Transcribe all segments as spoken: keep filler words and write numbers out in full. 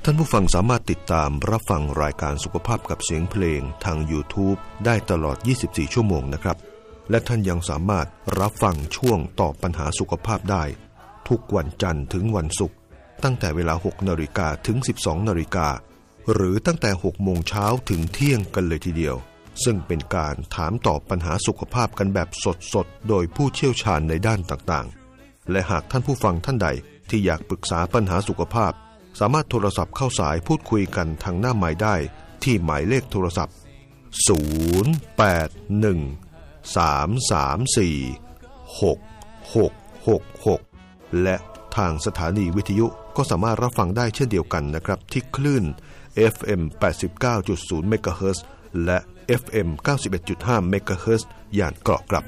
ท่านผู้ฟังสามารถติดตามรับฟังรายการสุขภาพกับเสียงเพลงทาง YouTube ได้ตลอดยี่สิบสี่ชั่วโมงนะครับและท่านยังสามารถรับฟังช่วงตอบปัญหาสุขภาพได้ทุกวันจันทร์ถึงวันศุกร์ตั้งแต่เวลา หกนาฬิกา ถึง สิบสองนาฬิกาหรือตั้งแต่ หกโมงเช้าถึงเที่ยงกันเลยทีเดียวซึ่งเป็นการถามตอบปัญหาสุขภาพกันแบบสดๆโดยผู้เชี่ยวชาญในด้านต่างๆและหากท่านผู้ฟังท่านใดที่อยากปรึกษาปัญหาสุขภาพสามารถโทรศัพท์เข้าสายพูดคุยกันทางหน้าไมค์ได้ที่หมายเลขโทรศัพท์ศูนย์ แปด หนึ่ง สาม สาม สี่ หก หก หก หกและทางสถานีวิทยุก็สามารถรับฟังได้เช่นเดียวกันนะครับที่คลื่น เอฟ เอ็ม แปดสิบเก้าจุดศูนย์ เมกะเฮิรตซ์และ เอฟ เอ็ม เก้าสิบเอ็ดจุดห้า เมกะเฮิรตซ์ย่านเกาะกลับ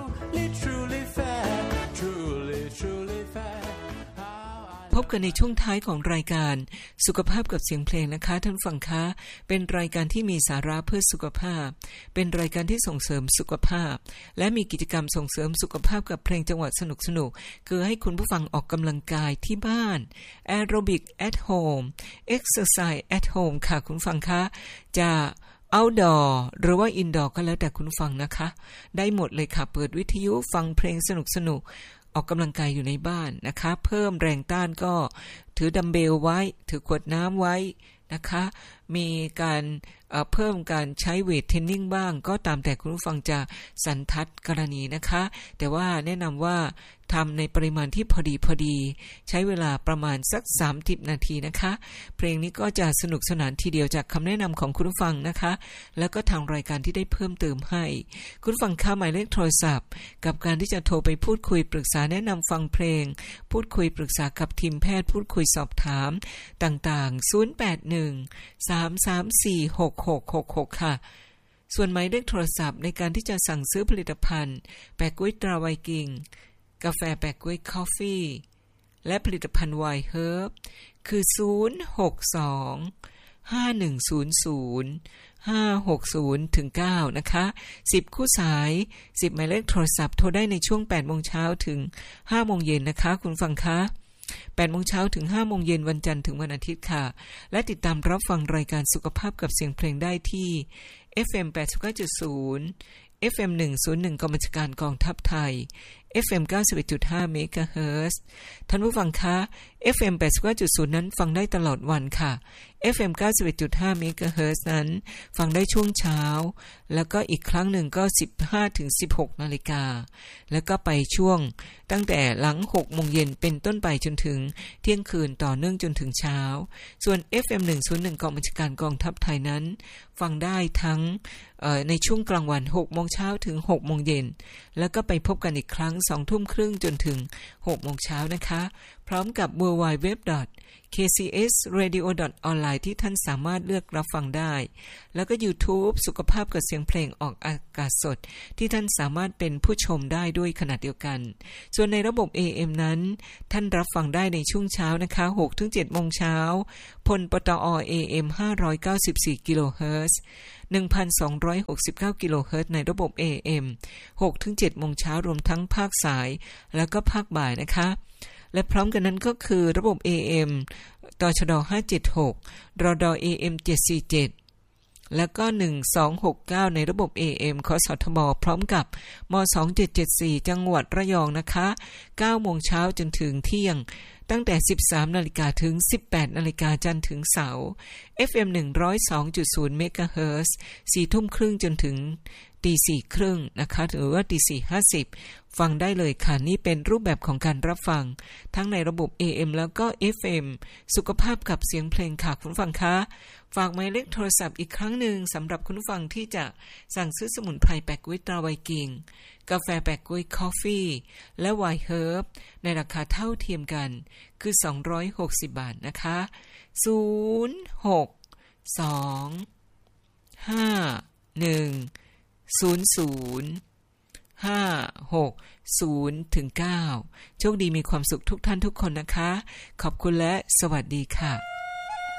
พบกันในช่วงท้ายของรายการสุขภาพกับเสียงเพลงนะคะท่านฟังคะเป็นรายการที่มีสาระเพื่อสุขภาพเป็นรายการที่ส่งเสริมสุขภาพและมีกิจกรรมส่งเสริมสุขภาพกับเพลงจังหวะสนุกๆคือให้คุณผู้ฟังออกกำลังกายที่บ้าน Aerobic at home Exercise at home ค่ะคุณฟังคะจะoutdoor หรือว่า indoor ก็แล้วแต่คุณฟังนะคะได้หมดเลยค่ะเปิดวิทยุฟังเพลงสนุกๆออกกำลังกายอยู่ในบ้านนะคะเพิ่มแรงต้านก็ถือดัมเบลไว้ถือขวดน้ำไว้นะคะมีการเอ่อเพิ่มการใช้เวทเทรนนิ่งบ้างก็ตามแต่คุณผู้ฟังจะสันทัดกรณีนะคะแต่ว่าแนะนำว่าทำในปริมาณที่พอดีพอดีใช้เวลาประมาณสักสามสิบนาทีนะคะเพลงนี้ก็จะสนุกสนานทีเดียวจากคำแนะนำของคุณผู้ฟังนะคะแล้วก็ทางรายการที่ได้เพิ่มเติมให้คุณผู้ฟังค่าหมายเลขโทรศัพท์กับการที่จะโทรไปพูดคุยปรึกษาแนะนำฟังเพลงพูดคุยปรึกษากับทีมแพทย์พูดคุยสอบถามต่างๆศูนย์ แปด หนึ่ง สาม สาม สี่ หก หก หก หกค่ะส่วนหมายเลขโทรศัพท์ในการที่จะสั่งซื้อผลิตภัณฑ์แปะกุ้ยตราไวกิ้งกาแฟแปะกุ้ยคอฟฟี่และผลิตภัณฑ์ไวน์เฮิร์บคือศูนย์ หก สอง ห้า หนึ่ง ศูนย์ ศูนย์ ห้า หก ศูนย์ ถึง เก้านะคะสิบคู่สายสิบหมายเลขโทรศัพท์โทรได้ในช่วง แปดโมงเช้าถึง ห้าโมงเย็นนะคะคุณฟังคะแปดโมงเช้าถึง ห้าโมงเย็นวันจันทร์ถึงวันอาทิตย์ค่ะและติดตามรับฟังรายการสุขภาพกับเสียงเพลงได้ที่ เอฟ เอ็ม แปดสิบเก้าจุดศูนย์ เอฟ เอ็ม หนึ่งศูนย์หนึ่ง กองบัญชาการกองทัพไทย เอฟ เอ็ม เก้าสิบเอ็ดจุดห้า เมกะเฮิรตซ์ท่านผู้ฟังคะ เอฟ เอ็ม แปดสิบเก้าจุดศูนย์ นั้นฟังได้ตลอดวันค่ะ เอฟ เอ็ม เก้าสิบเอ็ดจุดห้า เมกะเฮิรตซ์นั้นฟังได้ช่วงเช้าแล้วก็อีกครั้งหนึ่งก็ สิบห้าถึงสิบหก นาฬิกาแล้วก็ไปช่วงตั้งแต่หลัง หกโมงเย็นเป็นต้นไปจนถึงเที่ยงคืนต่อเนื่องจนถึงเช้าส่วน เอฟ เอ็ม หนึ่งศูนย์หนึ่ง กองบัญชาการกองทัพไทยนั้นฟังได้ทั้งในช่วงกลางวัน หกโมงเช้าถึง หกโมงเย็นแล้วก็ไปพบกันอีกครั้ง สองทุ่มครึ่งจนถึง หกโมงเช้านะคะพร้อมกับ ดับเบิลยู ดับเบิลยู ดับเบิลยู ดอท เค ซี เอส เรดิโอ ดอท ออนไลน์ ที่ท่านสามารถเลือกรับฟังได้แล้วก็ YouTube สุขภาพกับเสียงเพลงออกอากาศสดที่ท่านสามารถเป็นผู้ชมได้ด้วยขณะเดียวกันส่วนในระบบ เอ เอ็ม นั้นท่านรับฟังได้ในช่วงเช้านะคะ หกถึงเจ็ดโมงเช้าพลปตอ เอ เอ็ม ห้าร้อยเก้าสิบสี่กิโลเฮิรตซ์ หนึ่งพันสองร้อยหกสิบเก้ากิโลเฮิรตซ์ในระบบ เอ เอ็ม หกถึงเจ็ดโมงเช้ารวมทั้งภาคสายแล้วก็ภาคบ่ายนะคะและพร้อมกันนั้นก็คือระบบ เอ เอ็ม ตชดห้าเจ็ดหกรด เอ เอ็ม เจ็ดสี่เจ็ดแล้วก็หนึ่งสองหกเก้าในระบบ เอ เอ็ม คสทบพร้อมกับมสองเจ็ดเจ็ดสี่จังหวัดระยองนะคะเก้าโมงเช้าจนถึงเที่ยงตั้งแต่ สิบสาม นาฬิกาถึง สิบแปด นาฬิกาจันทร์ถึงเสาร์ เอฟ เอ็ม หนึ่งร้อยสองจุดศูนย์ เมกะเฮิรตซ์ สี่ทุ่มครึ่งจนถึงตีสี่ครึ่งนะคะหรือว่าตีสี่ห้าสิบฟังได้เลยค่ะนี่เป็นรูปแบบของการรับฟังทั้งในระบบ เอ เอ็ม แล้วก็ เอฟ เอ็ม สุขภาพกับเสียงเพลงค่ะคุณฟังคะฝากหมายเลขโทรศัพท์อีกครั้งหนึ่งสำหรับคุณฟังที่จะสั่งซื้อสมุนไพรแปะกุ้ยตราไวกิ้งกาแฟแปะกุ้ยคอฟฟี่และไวน์เฮิร์บในราคาเท่าเทียมกันคือสองร้อยหกสิบบาทนะคะศูนย์ หก สอง ห้า หนึ่ง ศูนย์ ศูนย์ ห้า หก ศูนย์ ถึง เก้าโชคดีมีความสุขทุกท่านทุกคนนะคะขอบคุณและสวัสดีค่ะ